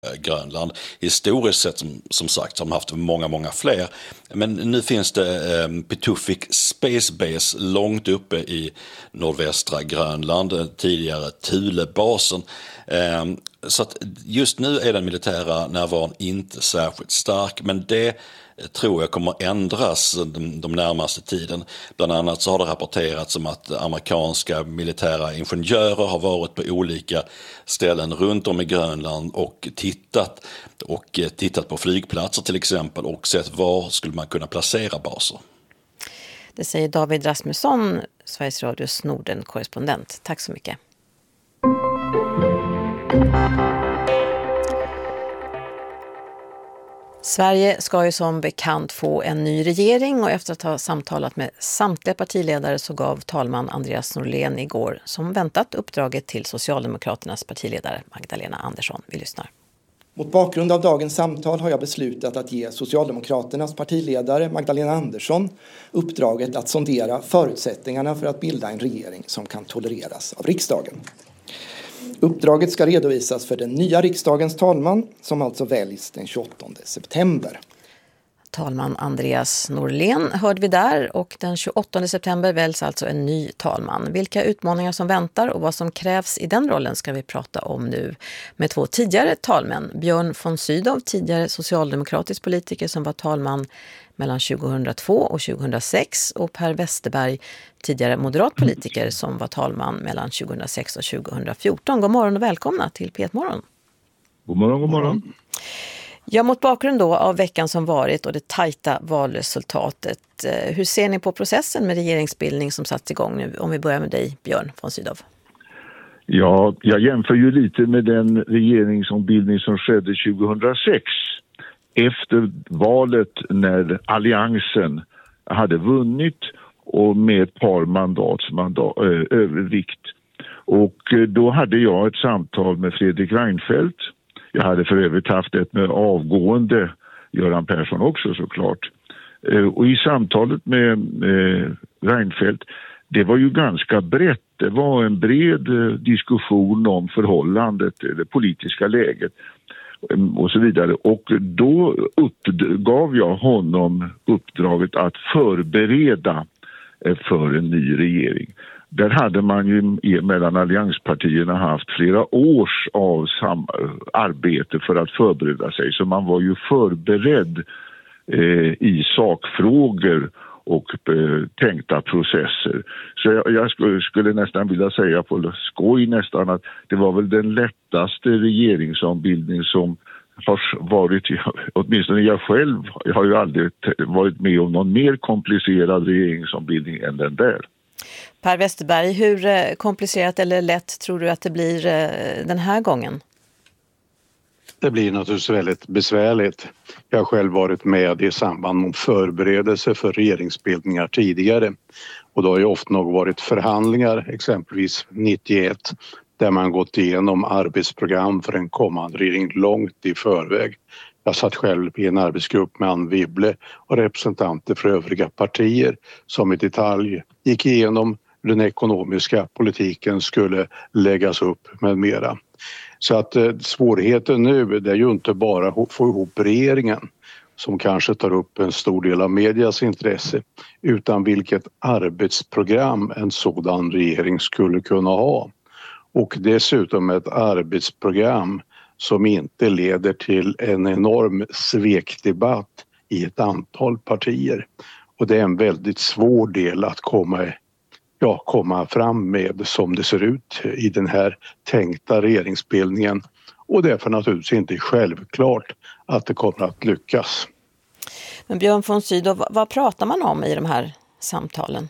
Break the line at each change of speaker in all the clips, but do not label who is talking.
Grönland. Historiskt sett som sagt har de haft många fler. Men nu finns det Pituffik Space Base långt uppe i nordvästra Grönland, tidigare Thulebasen. Så att just nu är den militära närvaron inte särskilt stark, men det tror jag kommer ändras de närmaste tiden. Bland annat så har det rapporterats om att amerikanska militära ingenjörer har varit på olika ställen runt om i Grönland och tittat på flygplatser till exempel och sett var skulle man kunna placera baser.
Det säger David Rasmusson, Sveriges Radios Norden-korrespondent. Tack så mycket. Sverige ska ju som bekant få en ny regering, och efter att ha samtalat med samtliga partiledare så gav talman Andreas Norlén igår som väntat uppdraget till Socialdemokraternas partiledare Magdalena Andersson. Vi lyssnar.
Mot bakgrund av dagens samtal har jag beslutat att ge Socialdemokraternas partiledare Magdalena Andersson uppdraget att sondera förutsättningarna för att bilda en regering som kan tolereras av riksdagen. Uppdraget ska redovisas för den nya riksdagens talman som alltså väljs den 28 september.
Talman Andreas Norlén hörde vi där, och den 28 september väljs alltså en ny talman. Vilka utmaningar som väntar och vad som krävs i den rollen ska vi prata om nu med två tidigare talmän. Björn von Sydow, tidigare socialdemokratisk politiker som var talman mellan 2002 och 2006, och Per Westerberg, tidigare moderat politiker som var talman mellan 2006 och 2014. God morgon och välkomna till P1 Morgon.
God morgon, god morgon.
Ja, mot bakgrund då av veckan som varit och det tajta valresultatet, hur ser ni på processen med regeringsbildning som satts igång nu? Om vi börjar med dig, Björn von Sydow.
Ja, jag jämför ju lite med den regeringsombildning som skedde 2006. Efter valet när alliansen hade vunnit och med ett par mandats övervikt. Och då hade jag ett samtal med Fredrik Reinfeldt. Jag hade för övrigt haft ett med avgående Göran Persson också såklart. Och i samtalet med Reinfeldt, det var ju ganska brett. Det var en bred diskussion om förhållandet, det politiska läget och så vidare. Och då gav jag honom uppdraget att förbereda för en ny regering. Där hade man ju mellan allianspartierna haft flera års av arbete för att förbereda sig. Så man var ju förberedd i sakfrågor och tänkta processer. Så jag skulle nästan vilja säga på skoj nästan att det var väl den lättaste regeringsombildning som har varit, åtminstone jag själv har ju aldrig varit med om någon mer komplicerad regeringsombildning än den där.
Per Westerberg, hur komplicerat eller lätt tror du att det blir den här gången?
Det blir naturligtvis väldigt besvärligt. Jag har själv varit med i samband med förberedelse för regeringsbildningar tidigare. Och då har ju ofta nog varit förhandlingar, exempelvis 91, där man gått igenom arbetsprogram för en kommande regering långt i förväg. Jag satt själv i en arbetsgrupp med Anne Wibble och representanter för övriga partier som i detalj gick igenom hur den ekonomiska politiken skulle läggas upp med mera. Så att svårigheten nu det är ju inte bara att få ihop regeringen som kanske tar upp en stor del av medias intresse, utan vilket arbetsprogram en sådan regering skulle kunna ha. Och dessutom ett arbetsprogram som inte leder till en enorm svekdebatt i ett antal partier. Och det är en väldigt svår del att komma fram med som det ser ut i den här tänkta regeringsbildningen. Och därför naturligtvis inte självklart att det kommer att lyckas.
Men Björn von Sydow, vad pratar man om i de här samtalen?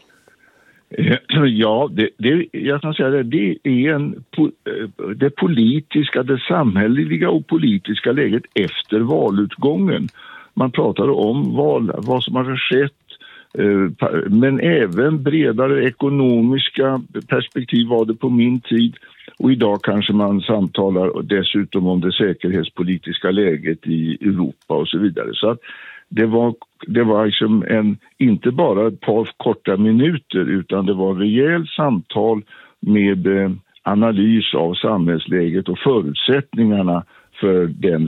Ja, jag kan säga det är det politiska, det samhälleliga och politiska läget efter valutgången. Man pratar om vad som har skett, men även bredare ekonomiska perspektiv var det på min tid. Och idag kanske man samtalar dessutom om det säkerhetspolitiska läget i Europa och så vidare. Så att det var liksom inte bara ett par korta minuter, utan det var rejält samtal med analys av samhällsläget och förutsättningarna för den